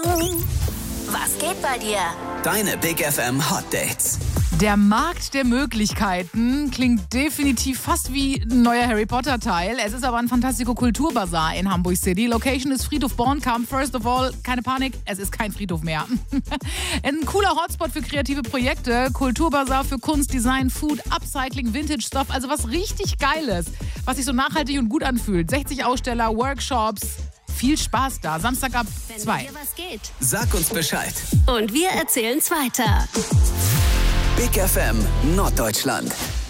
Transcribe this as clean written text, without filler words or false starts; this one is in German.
Was geht bei dir? Deine Big FM Hot Dates. Der Markt der Möglichkeiten klingt definitiv fast wie ein neuer Harry Potter Teil. Es ist aber ein Fantastico Kulturbazar in Hamburg City. Location ist Friedhof Bornkamp. First of all, keine Panik, es ist kein Friedhof mehr. Ein cooler Hotspot für kreative Projekte. Kulturbazar für Kunst, Design, Food, Upcycling, Vintage Stuff. Also was richtig Geiles, was sich so nachhaltig und gut anfühlt. 60 Aussteller, Workshops. Viel Spaß da. Samstag ab 2. Wenn dir was geht. Sag uns Bescheid. Und wir erzählen's weiter. Big FM Norddeutschland.